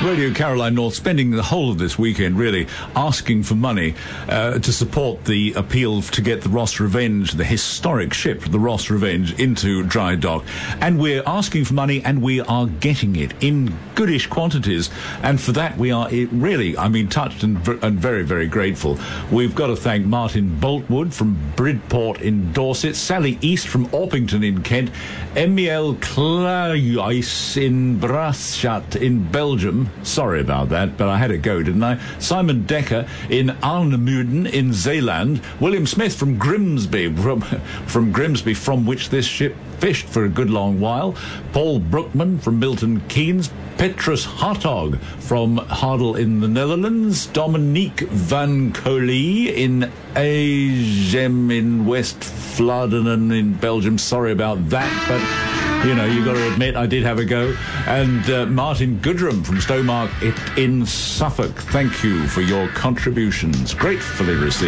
Radio Caroline North spending the whole of this weekend really asking for money to support the appeal to get the Ross Revenge, the historic ship, the Ross Revenge, into dry dock. And we're asking for money and we are getting it in goodish quantities. And for that we are really, touched and very, very grateful. We've got to thank Martin Boltwood from Bridport in Dorset, Sally East from Orpington in Kent, Emiel Clauijs in Brasschaat in Belgium. Sorry about that, but I had a go, didn't I? Simon Decker in Arnemuiden in Zeeland. William Smith from Grimsby, from Grimsby, from which this ship fished for a good long while. Paul Brookman from Milton Keynes. Petrus Hartog from Hardel in the Netherlands. Dominique Van Colie in Agem in West Vlaardingen in Belgium. Sorry about that, but you've got to admit I did have a go. And Martin Goodrum from Stowmark in Suffolk. Thank you for your contributions. Gratefully received.